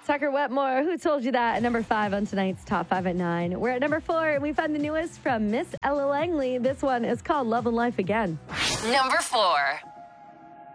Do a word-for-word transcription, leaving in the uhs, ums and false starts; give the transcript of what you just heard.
Tucker Wetmore, Who Told You That? At number five on tonight's Top five at nine. We're at number four, and we find the newest from Miss Ella Langley. This one is called Love and Life Again. Number four.